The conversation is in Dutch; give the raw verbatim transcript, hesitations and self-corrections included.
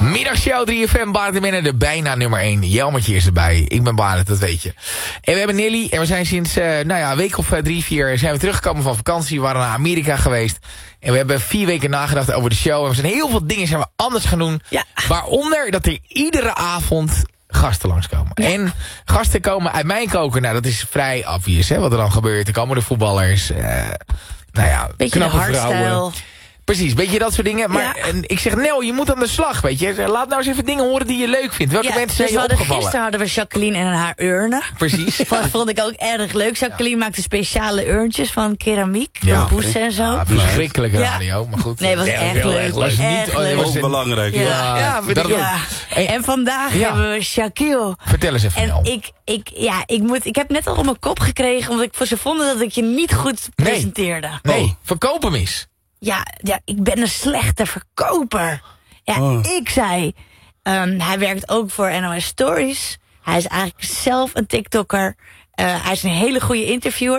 Middagshow drie F M, Barend en Menne, de bijna nummer één. Jelmertje is erbij. Ik ben Barend, dat weet je. En we hebben Nelly en we zijn sinds uh, nou ja, een week of uh, drie, vier zijn we teruggekomen van vakantie. We waren naar Amerika geweest. En we hebben vier weken nagedacht over de show. En we zijn heel veel dingen zijn we anders gaan doen. Ja. Waaronder dat er iedere avond gasten langskomen. Ja. En gasten komen uit mijn koken. Nou, dat is vrij obvious, hè, wat er dan gebeurt. Er komen de voetballers. Uh, nou ja, beetje knappe de vrouwen. Precies, weet je, dat soort dingen. Maar ja. en ik zeg, Nel, je moet aan de slag, weet je. Laat nou eens even dingen horen die je leuk vindt. Welke ja, mensen zijn dus je hadden, opgevallen? Gisteren hadden we Jacqueline en haar urnen. Precies. Dat vond ik ook erg leuk. Jacqueline ja. maakte speciale urntjes van keramiek. Ja. Van poesen en zo. Ja, verschrikkelijke ja. radio, maar goed. Nee, was ja, echt leuk. Dat is niet leuk. ook belangrijk. Ja, ja, ja, dat ja. En, en vandaag ja. hebben we Shaquille. Vertel eens even. En nou. ik, ik, ja, ik, moet, ik heb net al op mijn kop gekregen, omdat ik voor ze vonden dat ik je niet goed nee. presenteerde. Nee, oh. verkoop hem eens. Ja, ja, ik ben een slechte verkoper. Ja, oh. ik zei, um, hij werkt ook voor N O S Stories. Hij is eigenlijk zelf een TikToker. Uh, hij is een hele goede interviewer.